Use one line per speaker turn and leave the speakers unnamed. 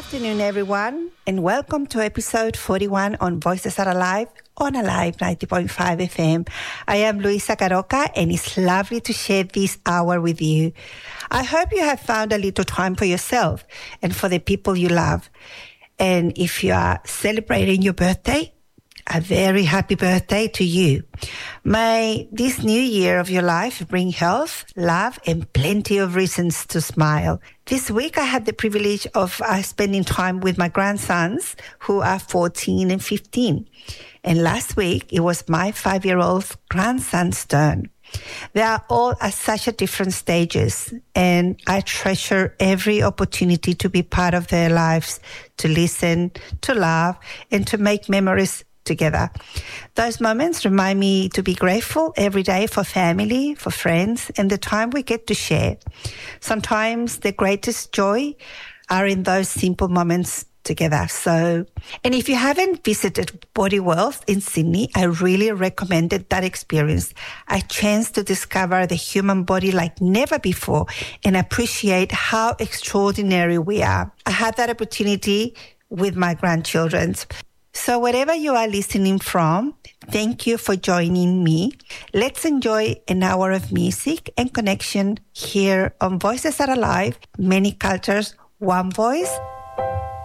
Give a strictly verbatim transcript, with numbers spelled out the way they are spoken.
afternoon, everyone, and welcome to episode forty-one on Voices Are Alive on Alive ninety point five F M. I am Luisa Caroca, and it's lovely to share this hour with you. I hope you have found a little time for yourself and for the people you love. And if you are celebrating your birthday, a very happy birthday to you. May this new year of your life bring health, love, and plenty of reasons to smile. This week, I had the privilege of uh, spending time with my grandsons, who are fourteen and fifteen. And last week, it was my five-year-old grandson's turn. They are all at such a different stages, and I treasure every opportunity to be part of their lives, to listen, to laugh, and to make memories together. Those moments remind me to be grateful every day for family, for friends, and the time we get to share. Sometimes the greatest joy are in those simple moments together. So, and if you haven't visited Body Wealth in Sydney, I really recommended that experience. A chance to discover the human body like never before and appreciate how extraordinary we are. I had that opportunity with my grandchildren. So wherever you are listening from, thank you for joining me. Let's enjoy an hour of music and connection here on Voices Are Alive, Many Cultures, One Voice.